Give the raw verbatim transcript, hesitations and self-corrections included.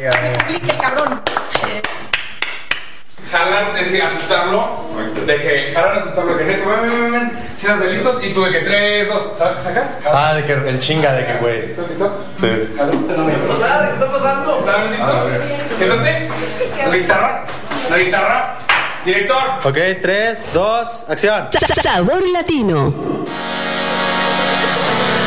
Explique, cabrón. Jalar, es decir, asustarlo. De que jalar, asustarlo. Que neto, ven, ven, ven, ven. Siéntate listos. Y tú de que tres, dos. ¿Sacas? Ah, de que en chinga, de que güey. ¿Listo? ¿Listo? Sí. Jalo. ¿Qué pasa? ¿Qué está pasando? ¿Están listos? Siéntate. La guitarra. La guitarra. Director. Ok, tres, dos, acción. Sabor latino.